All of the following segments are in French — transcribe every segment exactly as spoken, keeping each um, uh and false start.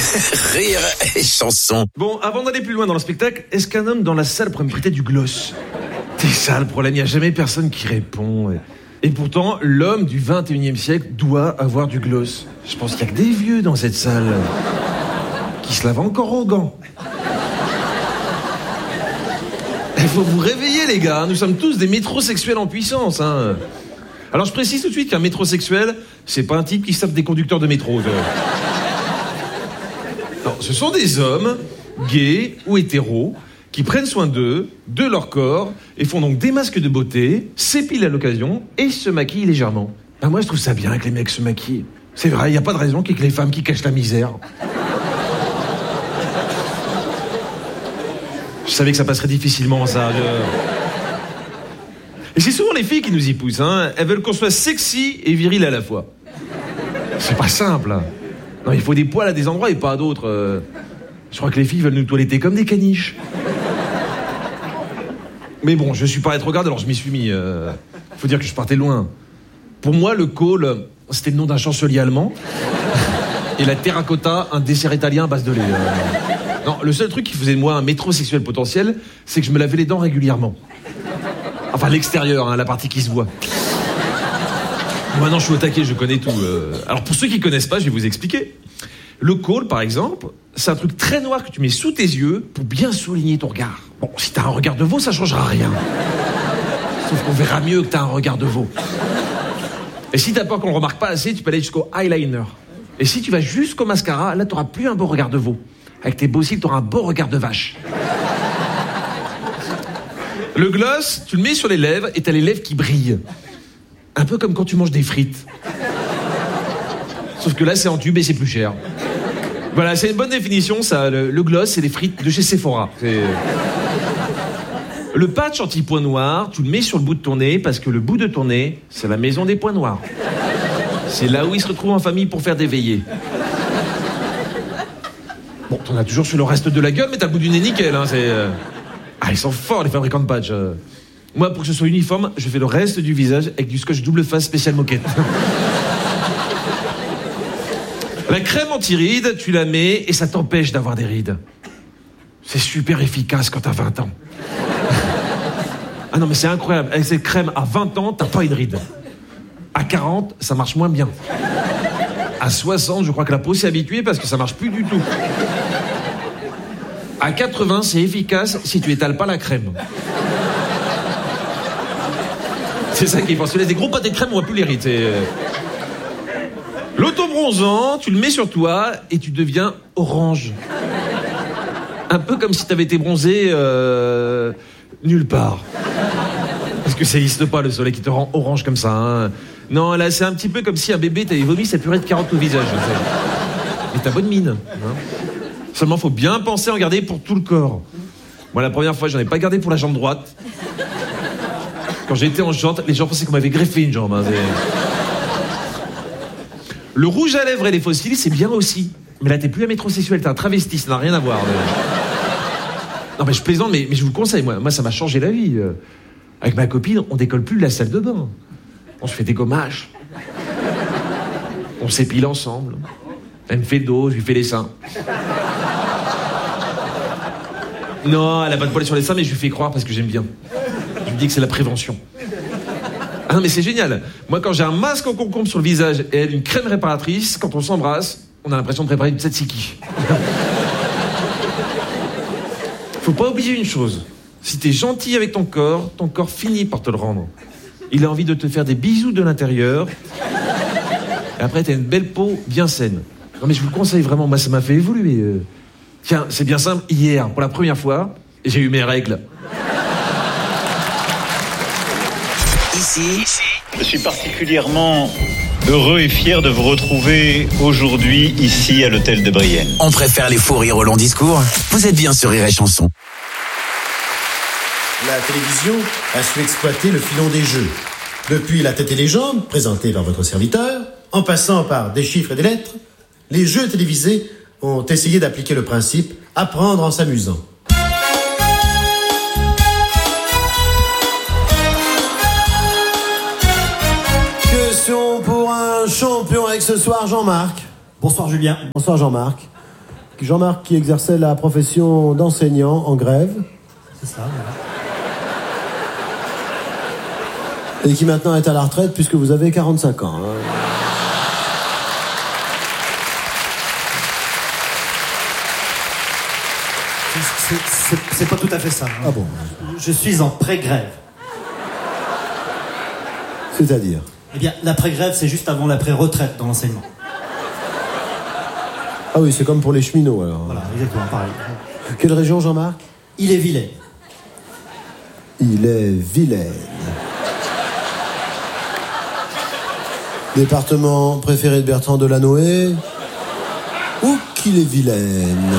Rire et chanson. Bon, avant d'aller plus loin dans le spectacle, est-ce qu'un homme dans la salle pourrait me prêter du gloss? C'est ça le problème, il n'y a jamais personne qui répond. Et pourtant, l'homme du vingt et unième siècle doit avoir du gloss. Je pense qu'il n'y a que des vieux dans cette salle qui se lavent encore aux gants. Il faut vous réveiller, les gars. Nous sommes tous des métrosexuels en puissance. Hein. Alors, je précise tout de suite qu'un métrosexuel, c'est pas un type qui sape des conducteurs de métro. Non, ce sont des hommes, gays ou hétéros, qui prennent soin d'eux, de leur corps, et font donc des masques de beauté, s'épilent à l'occasion et se maquillent légèrement. Ben moi, je trouve ça bien que les mecs se maquillent. C'est vrai, il n'y a pas de raison qu'il y ait que les femmes qui cachent la misère. Je savais que ça passerait difficilement, ça. Je... Et c'est souvent les filles qui nous y poussent, hein. Elles veulent qu'on soit sexy et viril à la fois. C'est pas simple, hein. Non, il faut des poils à des endroits et pas à d'autres. Je crois que les filles veulent nous toiletter comme des caniches. Mais bon, je suis pas rétrograde, alors je m'y suis mis. Euh... Faut dire que je partais loin. Pour moi, le col, c'était le nom d'un chancelier allemand. Et la terracotta, un dessert italien à base de lait. Euh... Non, le seul truc qui faisait de moi un métrosexuel potentiel, c'est que je me lavais les dents régulièrement. Enfin, l'extérieur, hein, la partie qui se voit. Maintenant, je suis au taquet, je connais tout. Euh... Alors, pour ceux qui connaissent pas, je vais vous expliquer. Le col, par exemple, c'est un truc très noir que tu mets sous tes yeux pour bien souligner ton regard. Bon, si t'as un regard de veau, ça changera rien. Sauf qu'on verra mieux que t'as un regard de veau. Et si t'as peur qu'on le remarque pas assez, tu peux aller jusqu'au eyeliner. Et si tu vas jusqu'au mascara, là, t'auras plus un beau regard de veau. Avec tes beaux cils, t'auras un beau regard de vache. Le gloss, tu le mets sur les lèvres et t'as les lèvres qui brillent. Un peu comme quand tu manges des frites. Sauf que là, c'est en tube et c'est plus cher. Voilà, c'est une bonne définition, ça. Le, le gloss, c'est les frites de chez Sephora. C'est... Le patch anti-points noirs, tu le mets sur le bout de ton nez parce que le bout de ton nez, c'est la maison des points noirs. C'est là où ils se retrouvent en famille pour faire des veillées. Bon, t'en as toujours sur le reste de la gueule, mais t'as le bout du nez nickel. Hein, c'est... Ah, ils sont forts, les fabricants de patch. Moi, pour que ce soit uniforme, je fais le reste du visage avec du scotch double face spécial moquette. La crème anti-rides, tu la mets et ça t'empêche d'avoir des rides. C'est super efficace quand t'as vingt ans. Ah non, mais c'est incroyable. Avec cette crème, à vingt ans, t'as pas une ride. À quarante, ça marche moins bien. À soixante, je crois que la peau s'est habituée parce que ça marche plus du tout. À quatre-vingts, c'est efficace si tu étales pas la crème. C'est ça qui est parce que des gros pâtés de crème, on voit plus les rides. C'est... L'autobronzant, tu le mets sur toi et tu deviens orange. Un peu comme si t'avais été bronzé euh, nulle part. Parce que ça n'existe pas le soleil qui te rend orange comme ça. Hein. Non, là c'est un petit peu comme si un bébé t'avait vomi sa purée de carottes au visage. Et t'as bonne mine. Hein. Seulement faut bien penser à en garder pour tout le corps. Moi la première fois j'en ai pas gardé pour la jambe droite. Quand j'étais en jante, les gens pensaient qu'on m'avait greffé une jambe. Hein. Le rouge à lèvres et les fossiles, c'est bien aussi. Mais là, t'es plus un métrosexuel, t'es un travesti, ça n'a rien à voir. Mais... Non, mais je plaisante, mais, mais je vous le conseille, moi, moi, ça m'a changé la vie. Avec ma copine, on décolle plus de la salle de bain. On se fait des gommages. On s'épile ensemble. Elle me fait le dos, je lui fais les seins. Non, elle a pas de poils sur les seins, mais je lui fais croire parce que j'aime bien. Je lui dis que c'est la prévention. Ah non, mais c'est génial. Moi, quand j'ai un masque en concombre sur le visage et elle une crème réparatrice, quand on s'embrasse, on a l'impression de préparer une tzatziki. Faut pas oublier une chose. Si t'es gentil avec ton corps, ton corps finit par te le rendre. Il a envie de te faire des bisous de l'intérieur. Et après, t'as une belle peau bien saine. Non, mais je vous le conseille vraiment. Moi, ça m'a fait évoluer. Tiens, c'est bien simple. Hier, pour la première fois, j'ai eu mes règles. Ici, je suis particulièrement heureux et fier de vous retrouver aujourd'hui ici à l'hôtel de Brienne. On préfère les fous rires au long discours. Vous êtes bien sur Rire et Chanson. La télévision a su exploiter le filon des jeux. Depuis La tête et les jambes, présenté par votre serviteur, en passant par des chiffres et des lettres, les jeux télévisés ont essayé d'appliquer le principe « apprendre en s'amusant ». Question pour un champion avec ce soir, Jean-Marc. Bonsoir Julien. Bonsoir Jean-Marc. Jean-Marc qui exerçait la profession d'enseignant en grève. C'est ça, voilà. Et qui maintenant est à la retraite puisque vous avez quarante-cinq ans. Hein. C'est, c'est, c'est pas tout à fait ça. Hein. Ah bon? Je suis en pré-grève. C'est-à-dire? Eh bien, l'après-grève, c'est juste avant l'après-retraite dans l'enseignement. Ah oui, c'est comme pour les cheminots alors. Voilà, exactement, pareil. Quelle région, Jean-Marc? Il est vilain. Il est Vilaine. Département préféré de Bertrand Delanoë. Ou qu'il est Vilaine.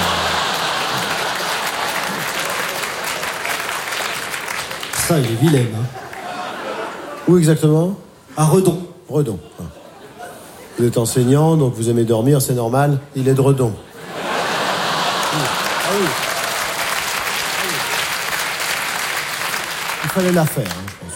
Ça, il est vilain, hein. Où exactement? À Redon. Redon. Vous êtes enseignant, donc vous aimez dormir, c'est normal. Il est de Redon. Ah oui. Il fallait la faire, hein, je pense.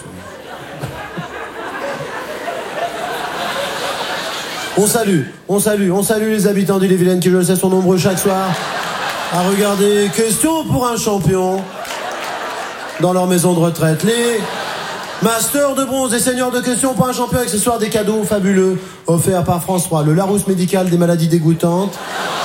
On salue, on salue, on salue les habitants d'Ille-et-Vilaine qui, je le sais, sont nombreux chaque soir à regarder Question pour un champion dans leur maison de retraite. Les masters de bronze et seigneurs de Question pour un champion, avec ce soir des cadeaux fabuleux offerts par France trois. Le Larousse médical des maladies dégoûtantes,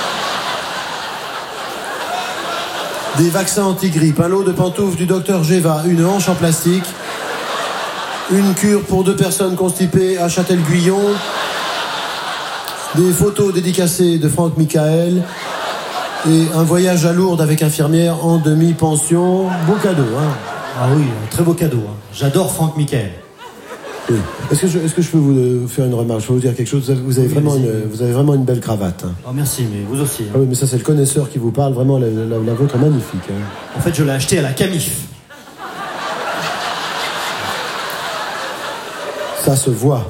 des vaccins anti-grippe, un lot de pantoufles du docteur Géva, une hanche en plastique, une cure pour deux personnes constipées à Châtel-Guyon, des photos dédicacées de Franck Michael et un voyage à Lourdes avec infirmière en demi-pension. Beau cadeau, hein? Ah oui, un très beau cadeau. Hein. J'adore Franck Michael. Oui. Est-ce que, je, est-ce que je peux vous euh, faire une remarque? Je peux vous dire quelque chose? Vous avez, vous avez, Oui, vraiment, vas-y. une, vous avez vraiment une belle cravate. Hein. Oh, merci, mais vous aussi. Hein. Ah oui, mais ça, c'est le connaisseur qui vous parle. Vraiment, la, la, la vôtre est magnifique. Hein. En fait, je l'ai acheté à la Camif. Ça se voit.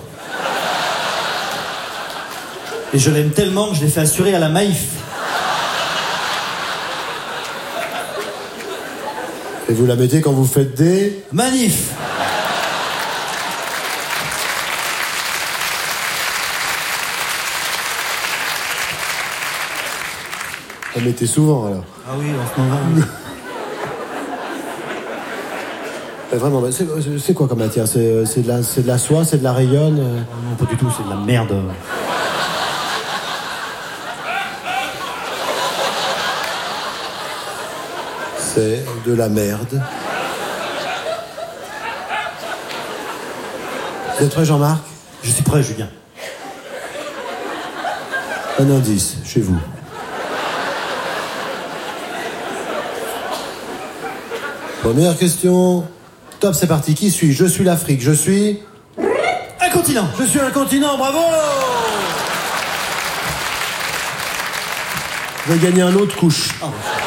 Et je l'aime tellement que je l'ai fait assurer à la Maïf. Et vous la mettez quand vous faites des... Manif. Vous la mettez souvent, alors. Ah oui, en ce moment. Oui. Et vraiment, bah, c'est, c'est quoi comme matière? C'est, c'est, de la, c'est de la soie, c'est de la rayonne euh... Oh non, pas du tout, c'est de la merde. C'est de la merde. Vous êtes prêt, Jean-Marc? Je suis prêt, Julien. Un indice, chez vous. Première question. Top, c'est parti. Qui suis-je? Je suis l'Afrique. Je suis... Un continent. Je suis un continent, bravo! Vous avez gagné un lot de couches. Ah,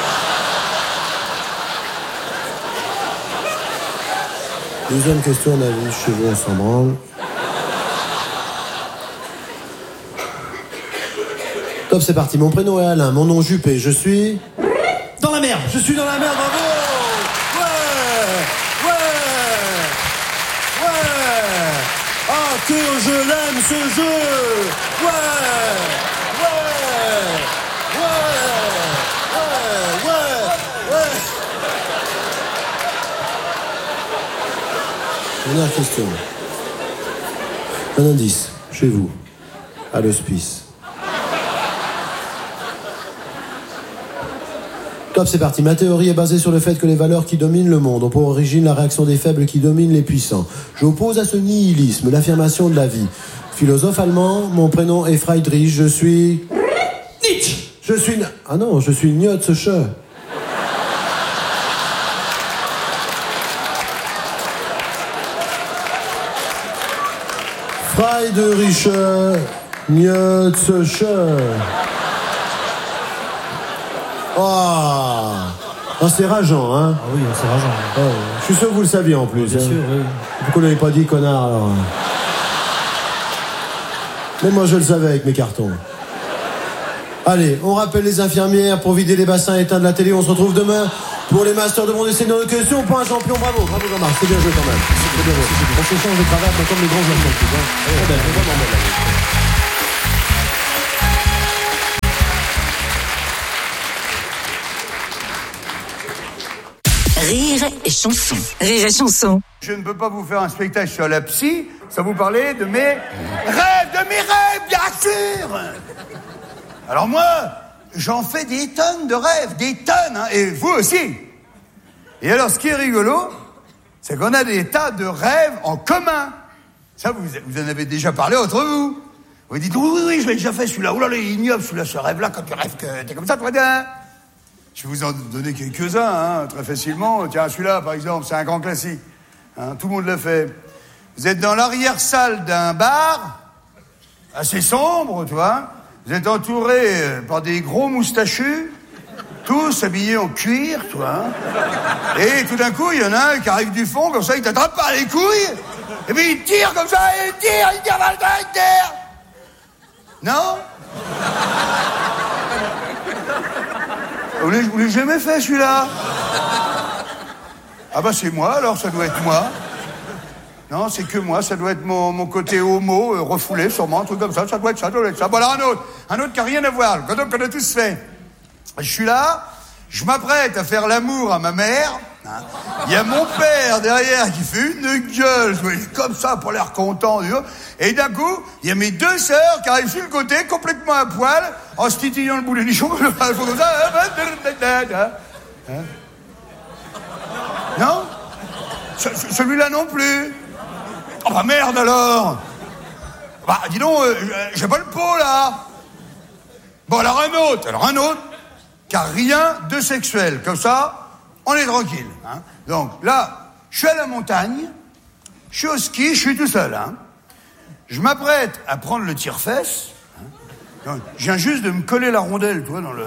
Deuxième question, on a vu chez vous, on s'en branle. Top, c'est parti. Mon prénom est Alain, mon nom Juppé. Je suis... dans la merde. Je suis dans la merde, bravo! Ouais! Ouais! Ouais! Ah, que je l'aime, ce jeu! Ouais! Ouais! Ouais! Ouais! Ouais! Ouais! Dernière question. Un indice, chez vous, à l'hospice. Top, c'est parti. Ma théorie est basée sur le fait que les valeurs qui dominent le monde ont pour origine la réaction des faibles qui dominent les puissants. J'oppose à ce nihilisme l'affirmation de la vie. Philosophe allemand, mon prénom est Friedrich, je suis... Nietzsche. Je suis... Ah non, je suis Nietzsche. Friedrich Nietzsche. Oh, oh, c'est rageant, hein? Ah oui, c'est rageant. Oh, je suis sûr que vous le saviez en plus. Bien hein. sûr, oui. Pourquoi vous l'avez pas dit, connard, alors? Mais moi, je le savais avec mes cartons. Allez, on rappelle les infirmières pour vider les bassins et éteindre la télé. On se retrouve demain pour les masters de mon essai de question. Point un champion, bravo, bravo Jean-Marc, c'est bien joué quand même. C'est très bien joué. On se change de cravate, mais comme les grands hommes. Hein. Allez, on va, on va, on va. Rire et chanson. Rire et chanson. Je ne peux pas vous faire un spectacle sur la psy sans vous parler de mes rêves, de mes rêves, bien sûr. Alors moi, j'en fais des tonnes de rêves, des tonnes, hein, et vous aussi. Et alors, ce qui est rigolo, c'est qu'on a des tas de rêves en commun. Ça, vous, vous en avez déjà parlé entre vous. Vous dites, oui, oui, oui, je l'ai déjà fait, celui-là. Oh là là, il est ignoble, celui-là, ce rêve-là, quand tu rêves que t'es comme ça, toi, hein. Je vais vous en donner quelques-uns, hein, très facilement. Tiens, celui-là, par exemple, c'est un grand classique. Hein, tout le monde l'a fait. Vous êtes dans l'arrière-salle d'un bar, assez sombre, tu vois. Vous êtes entouré par des gros moustachus, tous habillés en cuir, tu vois. Et tout d'un coup, il y en a un qui arrive du fond, comme ça, il t'attrape par les couilles, et puis il tire comme ça, il tire, il tire, il tire, il tire. Non? Vous l'avez, vous l'avez jamais fait, celui-là? Ah bah c'est moi, alors ça doit être moi. Non, c'est que moi, ça doit être mon, mon côté homo, euh, refoulé, sûrement, un truc comme ça, ça doit être ça, ça doit être ça. Bon, alors un autre, un autre qui n'a rien à voir, le condom qu'on a tous fait. Je suis là, je m'apprête à faire l'amour à ma mère, hein. Il y a mon père derrière qui fait une gueule, comme ça, pour l'air content, et d'un coup, il y a mes deux sœurs qui arrivent sur le côté, complètement à poil, en se titillant le bout des nichons, comme ça, hein. Non? Ce- celui-là non plus. Oh bah merde alors. Bah dis donc, euh, j'ai pas le pot là. Bon alors un autre, alors un autre, car rien de sexuel. Comme ça, on est tranquille. Hein. Donc là, je suis à la montagne, je suis au ski, je suis tout seul. Hein. Je m'apprête à prendre le tire-fesse. Hein. Donc, je viens juste de me coller la rondelle, tu vois, dans le...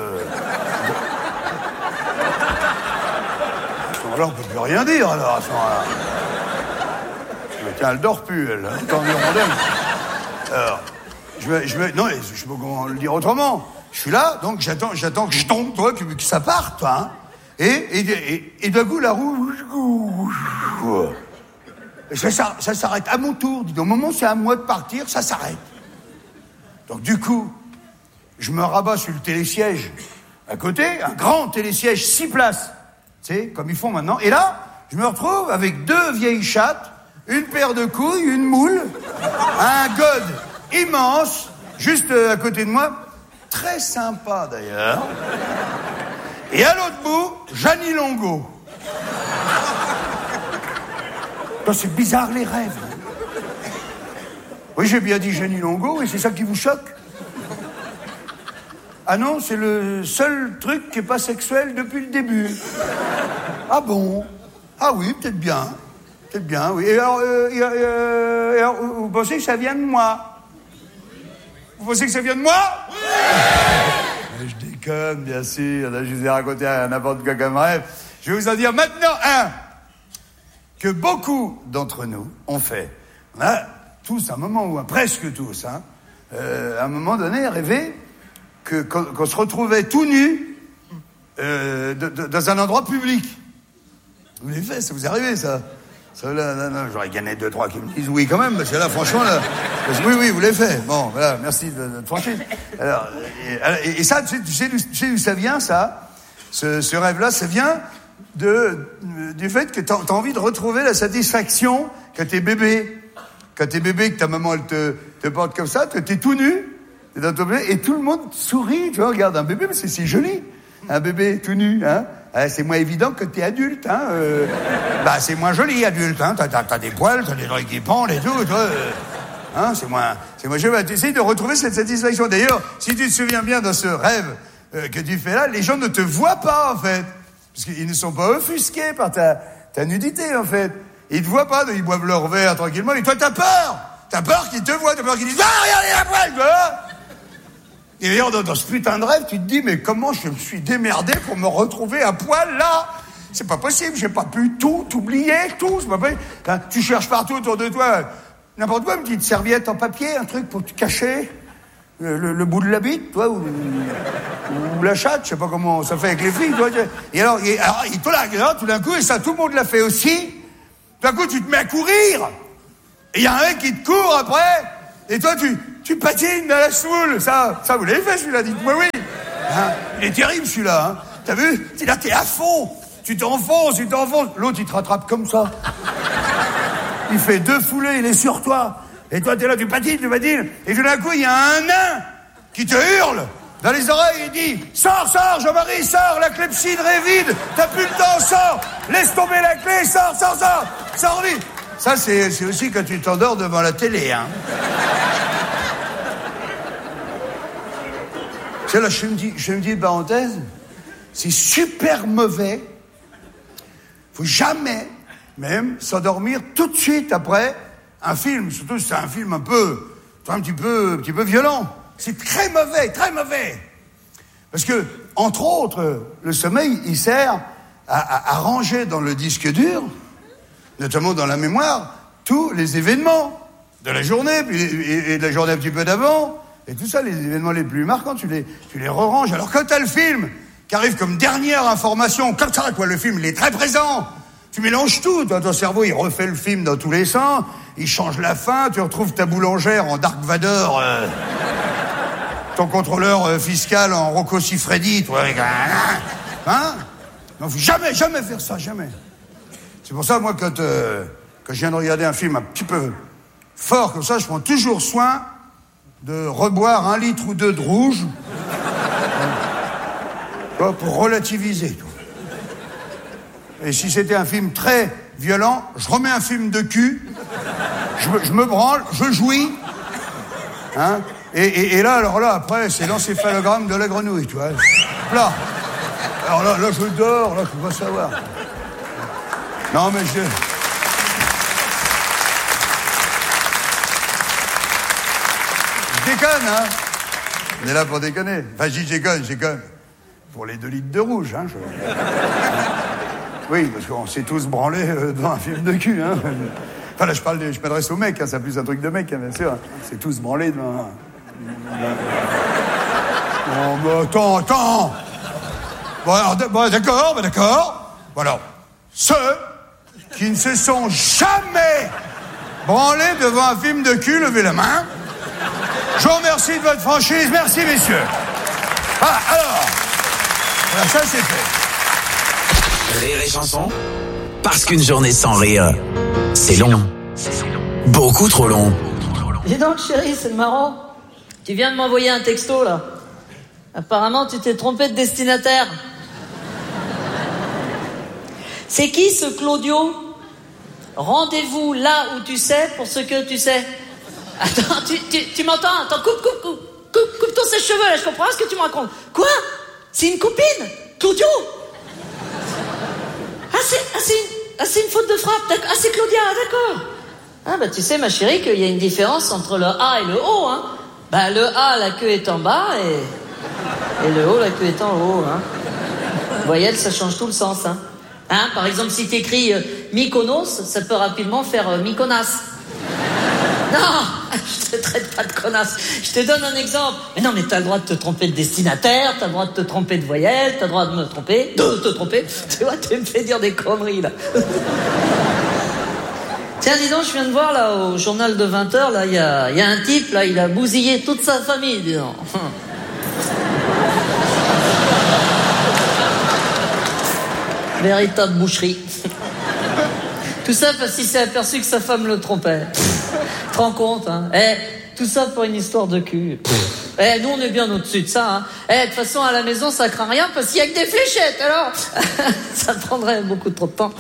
Là, on peut plus rien dire, alors, à ce moment-là. Tiens, elle dort plus, elle. Tant mieux, alors, je vais, je vais, non, je sais pas comment le dire autrement. Je suis là, donc j'attends, j'attends que je tombe, toi, que, que ça parte, hein. Et, et, et, et d'un coup, la roue, et ça, ça, ça s'arrête à mon tour. Au moment où c'est à moi de partir, ça s'arrête. Donc, du coup, je me rabats sur le télésiège à côté, un grand télésiège, six places. Tu sais, comme ils font maintenant. Et là, je me retrouve avec deux vieilles chattes, une paire de couilles, une moule, un god immense, juste à côté de moi. Très sympa, d'ailleurs. Et à l'autre bout, Jeannie Longo. Non, c'est bizarre, les rêves. Oui, j'ai bien dit Jeannie Longo, et c'est ça qui vous choque? Ah non, c'est le seul truc qui n'est pas sexuel depuis le début. Ah bon? Ah oui, peut-être bien. Peut-être bien, oui. Et alors, euh, et, euh, et alors, vous pensez que ça vient de moi? Vous pensez que ça vient de moi? Oui. Je déconne, bien sûr. Là, je vous ai raconté à n'importe quoi comme rêve. Je vais vous en dire maintenant un que beaucoup d'entre nous ont fait. On a tous, à un moment ou presque tous, hein, euh, à un moment donné, rêvé que, qu'on, qu'on se retrouvait tout nu euh, de, de, dans un endroit public. Vous l'avez fait, ça vous est arrivé, ça? Ça, là, là, là, j'aurais gagné deux, trois qui me disent oui quand même, parce que là, franchement, là, oui, oui, vous l'avez fait. Bon, voilà, merci de notre franchise. Alors, et, et, et ça, tu sais, tu sais, tu sais d'où ça vient, ça? Ce, ce rêve-là, ça vient de, du fait que t'as, t'as envie de retrouver la satisfaction quand t'es bébé. Quand t'es bébé, que ta maman, elle te, te porte comme ça, t'es tout nu, t'es dans ton bébé, et tout le monde sourit, tu vois, regarde un bébé, mais c'est, c'est joli, un bébé tout nu, hein. Ah, c'est moins évident que t'es adulte, hein. Euh, bah, c'est moins joli, adulte, hein. T'as, t'as, t'as des poils, t'as des trucs qui pendent et tout, toi. Euh, hein, c'est moins, c'est moins joli. Tu essayes de retrouver cette satisfaction. D'ailleurs, si tu te souviens bien dans ce rêve euh, que tu fais là, les gens ne te voient pas, en fait. Parce qu'ils ne sont pas offusqués par ta, ta nudité, en fait. Ils te voient pas, ils boivent leur verre tranquillement, mais toi, t'as peur. T'as peur qu'ils te voient, t'as peur qu'ils disent, ah, regardez la poêle, voilà. Et d'ailleurs, dans, dans ce putain de rêve, tu te dis, mais comment je me suis démerdé pour me retrouver à poil là? C'est pas possible, j'ai pas pu tout oublier, tout, c'est pas possible. Hein, tu cherches partout autour de toi, n'importe quoi, une petite serviette en papier, un truc pour te cacher le, le, le bout de la bite, toi, ou, ou la chatte, je sais pas comment ça fait avec les filles, toi. Et alors, et, alors, et tout, là, tout d'un coup, et ça, tout le monde l'a fait aussi, tout d'un coup, tu te mets à courir, et il y a un mec qui te court après, et toi, tu... Tu patines dans la semoule, ça, ça vous l'avez fait celui-là, dites-moi oui. Hein, il est terrible celui-là, hein. T'as vu? Là, t'es à fond. Tu t'enfonces, tu t'enfonces. L'autre, il te rattrape comme ça. Il fait deux foulées, il est sur toi. Et toi, t'es là, tu patines, tu patines. Et tout d'un coup, il y a un nain qui te hurle dans les oreilles et dit « Sors, sors, Jean-Marie, sors, la clepsydre est vide, t'as plus le temps, sors, laisse tomber la clé, sors, sors, sors, sors vite !» Ça, c'est, c'est aussi quand tu t'endors devant la télé, hein. C'est là, je me dis, je me dis une parenthèse, c'est super mauvais. Faut jamais, même, s'endormir tout de suite après un film, surtout si c'est un film un peu, un petit peu, un petit peu violent. C'est très mauvais, très mauvais. Parce que, entre autres, le sommeil, il sert à, à, à ranger dans le disque dur, notamment dans la mémoire, tous les événements de la journée, puis, et, et de la journée un petit peu d'avant, et tout ça, les événements les plus marquants, tu les, tu les re-ranges. Alors quand t'as le film qui arrive comme dernière information, comme ça, quoi, le film, il est très présent. Tu mélanges tout, toi, ton cerveau, il refait le film dans tous les sens, il change la fin, tu retrouves ta boulangère en Dark Vador, euh, ton contrôleur euh, fiscal en Rocco Siffredi, toi, avec un... Hein? Non, faut jamais, jamais faire ça, jamais. C'est pour ça, moi, quand, euh, quand je viens de regarder un film un petit peu fort comme ça, je prends toujours soin de reboire un litre ou deux de rouge, euh, pour relativiser, toi. Et si c'était un film très violent, je remets un film de cul, je me, je me branle, je jouis, hein, et, et, et là, alors là, après, c'est l'encéphalogramme de la grenouille, tu vois. Là, alors là, là, je dors, là, je peux pas savoir. Non, mais je... Je déconne, hein. On est là pour déconner. Enfin, je déconne, je déconne. Pour les deux litres de rouge, hein, je... Oui, parce qu'on s'est tous branlés euh, devant un film de cul, hein. Enfin, là, je parle de, je m'adresse aux mecs, hein, c'est plus un truc de mec, hein, bien sûr. On s'est tous branlés devant un... Oh, mais attends, attends. Bon, alors, bon, d'accord, bon, d'accord. Bon, alors, ceux qui ne se sont jamais branlés devant un film de cul, levez la main. Je vous remercie de votre franchise. Merci, messieurs. Ah, alors, voilà, ça, c'est fait. Rire et chanson, parce qu'une journée sans rire, c'est long. Beaucoup trop long. Dis donc, chérie, c'est marrant. Tu viens de m'envoyer un texto, là. Apparemment, tu t'es trompé de destinataire. C'est qui, ce Claudio? Rendez-vous là où tu sais pour ce que tu sais. Attends, tu, tu, tu m'entends? Attends, coupe, coupe, coupe, coupe, coupe ton sèche-cheveux, là, je comprends pas ce que tu me racontes. Quoi? C'est une copine? Claudio? Ah, c'est, ah, c'est, une, ah, c'est une faute de frappe, d'accord. Ah, c'est Claudia, d'accord. Ah, bah, tu sais, ma chérie, qu'il y a une différence entre le A et le O, hein. Bah, le A, la queue est en bas, et, et le O, la queue est en haut, hein. Voyelle, ça change tout le sens, hein. Hein, par exemple, si t'écris euh, Mykonos, ça peut rapidement faire euh, Mykonas. Non, je te traite pas de connasse. Je te donne un exemple. Mais non, mais t'as le droit de te tromper de destinataire, t'as le droit de te tromper de voyelle, t'as le droit de me tromper, de te tromper. Tu vois, tu me fais dire des conneries, là. Tiens, dis donc, je viens de voir, là, au journal de vingt heures, là, il y a, y a un type, là, il a bousillé toute sa famille, dis donc. Véritable boucherie. Tout ça parce qu'il s'est aperçu que sa femme le trompait. Tu te rends compte, hein? Eh, tout ça pour une histoire de cul. Eh, nous, on est bien au-dessus de ça, hein. Eh, de toute façon, à la maison, ça craint rien parce qu'il y a que des fléchettes, alors. Ça prendrait beaucoup trop de temps.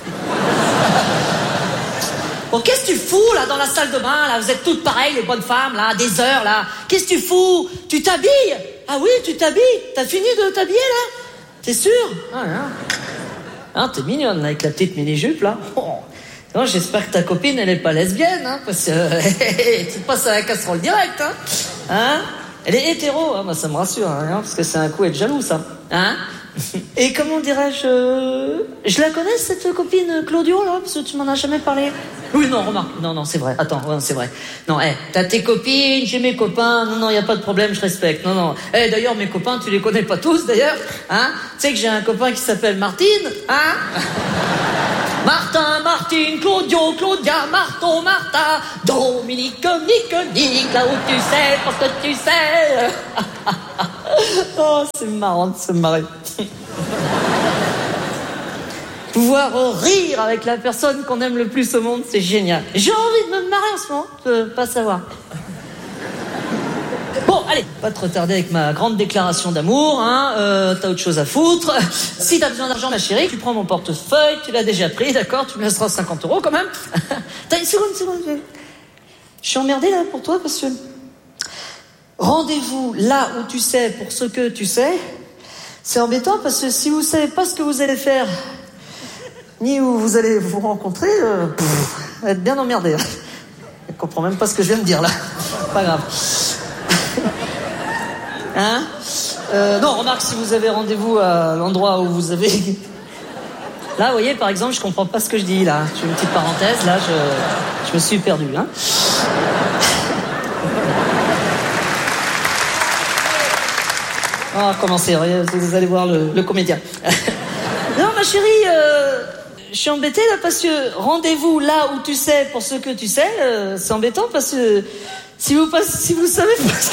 Bon, qu'est-ce que tu fous, là, dans la salle de bain, là? Vous êtes toutes pareilles, les bonnes femmes, là, des heures, là. Qu'est-ce que tu fous? Tu t'habilles? Ah oui, tu t'habilles? T'as fini de t'habiller, là? T'es sûr? Ah, hein. Hein, t'es mignonne, là, avec la petite mini-jupe, là. Oh. Non, j'espère que ta copine, elle est pas lesbienne, hein, parce que euh, tu te passes à la casserole direct, hein. Hein? Elle est hétéro, hein, bah, ça me rassure, hein, parce que c'est un coup être jaloux, ça. Hein? Et comment dirais-je... Euh... Je la connais, cette copine Claudio, là, parce que tu m'en as jamais parlé. Oui, non, remarque. Non, non, c'est vrai. Attends, ouais, c'est vrai. Non, hé, hey, t'as tes copines, j'ai mes copains. Non, non, y a pas de problème, je respecte. Non, non. Eh, hey, d'ailleurs, mes copains, tu les connais pas tous, d'ailleurs. Hein? Tu sais que j'ai un copain qui s'appelle Martine, hein? Martin, Martine, Claudio, Claudia, Marton, Martha, Dominique, Nick, Nick, là où tu sais, parce que tu sais. Oh, c'est marrant de se marrer. Pouvoir euh, rire avec la personne qu'on aime le plus au monde, c'est génial. J'ai envie de me marrer en ce moment, je peux pas savoir. Bon, allez, pas te retarder avec ma grande déclaration d'amour, hein. Euh, t'as autre chose à foutre. Si t'as besoin d'argent, ma chérie, tu prends mon portefeuille, tu l'as déjà pris, d'accord, tu me laisseras cinquante euros quand même. T'as une seconde, une seconde. Je suis emmerdée là pour toi parce que... Rendez-vous là où tu sais pour ce que tu sais. C'est embêtant parce que si vous savez pas ce que vous allez faire, ni où vous allez vous rencontrer, euh, pff, vous allez être bien emmerdé. Je comprends même pas ce que je viens de dire là. Pas grave. Hein euh, Non, remarque, si vous avez rendez-vous à l'endroit où vous avez... Là, vous voyez, par exemple, je comprends pas ce que je dis, là. Je fais une petite parenthèse, là, je, je me suis perdu, hein. On va recommencer, vous allez voir le, le comédien. Non, ma chérie, euh, je suis embêtée, là, parce que rendez-vous là où tu sais pour ce que tu sais, euh, c'est embêtant, parce que si vous, passe, si vous savez pas ce que...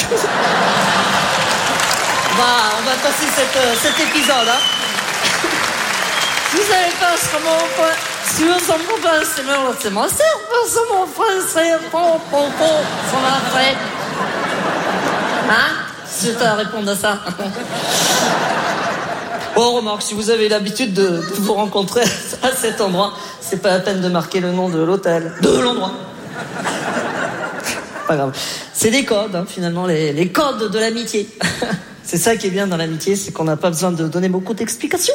Bah, on va passer cette, euh, cet épisode, hein. Si vous savez pas comment on peut... Si vous savez pas, c'est même... C'est moi, c'est mon frère, c'est... Bon, bon, bon, ça m'a fait... Hein? Si je t'ai à répondre à ça. Oh, remarque, si vous avez l'habitude de, de vous rencontrer à cet endroit, c'est pas la peine de marquer le nom de l'hôtel. De l'endroit. Pas grave. C'est des codes, hein, finalement, les, les codes de l'amitié. C'est ça qui est bien dans l'amitié, c'est qu'on n'a pas besoin de donner beaucoup d'explications.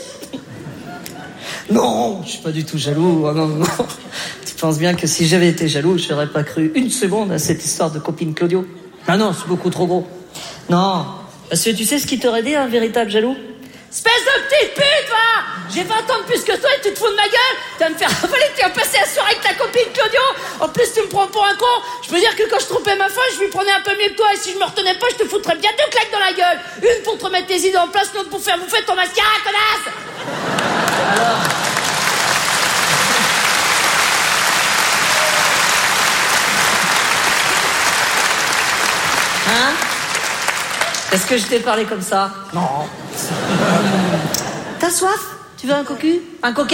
Non, je suis pas du tout jaloux. Oh, non, non. Tu penses bien que si j'avais été jaloux, je n'aurais pas cru une seconde à cette histoire de copine Claudio. Ah non, c'est beaucoup trop gros. Non, parce que tu sais ce qui t'aurait dit un véritable jaloux? Espèce de petite pute, va! J'ai vingt ans de plus que toi et tu te fous de ma gueule! Tu vas me faire avaler, tu vas passer la soirée avec ta copine Claudio! En plus, tu me prends pour un con! Je peux dire que quand je trompais ma femme, je lui prenais un peu mieux que toi, et si je me retenais pas, je te foutrais bien deux claques dans la gueule! Une pour te remettre tes idées en place, l'autre pour faire bouffer ton mascara, connasse! Alors... Hein? Est-ce que je t'ai parlé comme ça? Non. T'as soif? Tu veux un cocu? Un coca?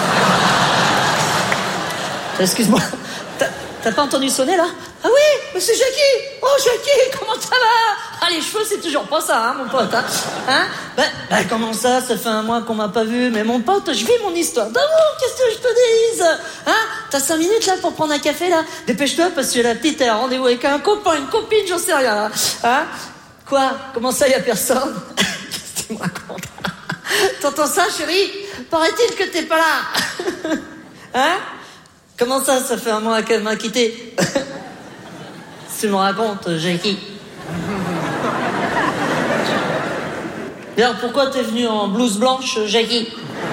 Excuse-moi. T'as, t'as pas entendu sonner là? Ah oui, mais c'est Jackie! Oh Jackie, comment ça va? Ah les cheveux c'est toujours pas ça, hein mon pote, hein? Hein? Ben, ben comment ça? Ça fait un mois qu'on m'a pas vu, mais mon pote, je vis mon histoire d'amour, qu'est-ce que je te dise? Hein? T'as cinq minutes là pour prendre un café là? Dépêche-toi parce que la petite elle a rendez-vous avec un copain, une copine, j'en sais rien là. Hein? Quoi? Comment ça, y a personne? Qu'est-ce que tu me racontes? T'entends ça, chérie? Paraît-il que t'es pas là. Hein? Comment ça, ça fait un mois qu'elle m'a quitté? Tu me racontes, Jackie. D'ailleurs, pourquoi t'es venu en blouse blanche, Jackie?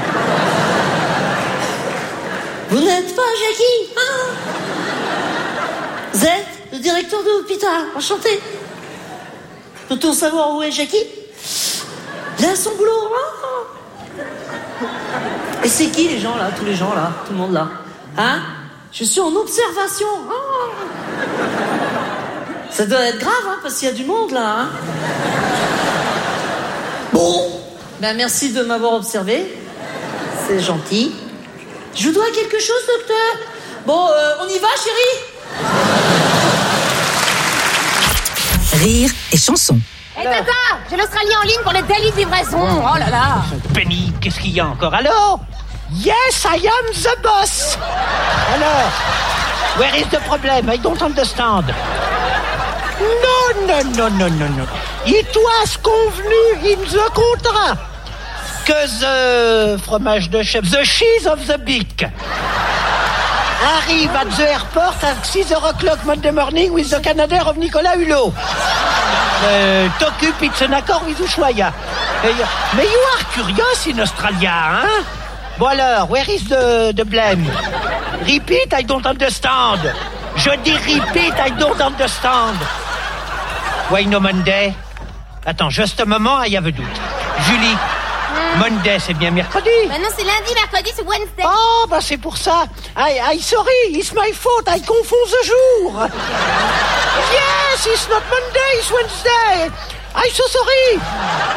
Vous n'êtes pas Jackie, hein? Vous êtes le directeur de l'hôpital, enchanté. Peut-on savoir où est Jackie? Il est à son boulot, hein? Et c'est qui les gens là, tous les gens là, tout le monde là? Hein? Je suis en observation. Oh. Ça doit être grave, hein, parce qu'il y a du monde là, hein? Bon, ben merci de m'avoir observé. C'est gentil. Je vous dois quelque chose, docteur? Bon, euh, on y va, chérie? Rire et chanson. Hé hey, tata, j'ai l'Australie en ligne pour les délis de livraison. Oh là là. Penny, qu'est-ce qu'il y a encore? Alors? Yes, I am the boss. Alors? Where is the problem? I don't understand. No, no, no, no, no, no. It was convenu in the contract que the fromage de chef, the cheese of the beak, arrive at the airport at six o'clock Monday morning with the Canadair of Nicolas Hulot. Uh, T'occupe, it's an accord with Ushuaia. Mais you are curious in Australia, hein? Bon alors, where is the, the blame? Repeat, I don't understand. Je dis repeat, I don't understand. Why no Monday? Attends, just a moment, I have a doubt. Julie, mm. Monday, c'est bien mercredi? Bah non, c'est lundi, mercredi, c'est Wednesday. Oh, bah c'est pour ça. I, I sorry, it's my fault, I confonds the jour. Yes, it's not Monday, it's Wednesday. I'm so sorry.